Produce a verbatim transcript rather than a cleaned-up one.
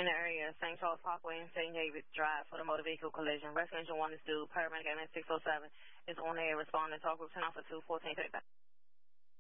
in the area of Saint Charles Parkway and Saint David Drive for the motor vehicle collision. Residential one is due. Paramedic M S six oh seven is on air responding. Talk group ten off for two fourteen. Take that.